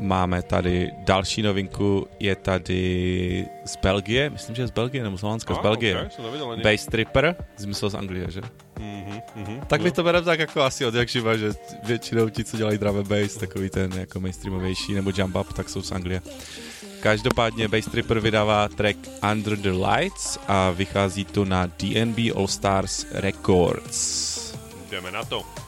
máme tady další novinku, je tady z Belgie, myslím, že je z Belgie, nebo z Holandska, z Belgie. Okay, Bass Tripper, zmyslel z Anglie, že? Tak bych to berem tak jako asi od jak živa, že většinou ti, co dělají drum and bass, takový ten jako mainstreamovější, nebo jump up, tak jsou z Anglie. Každopádně Bass Tripper vydává track Under the Lights a vychází to na DNB All Stars Records. Jdeme na to.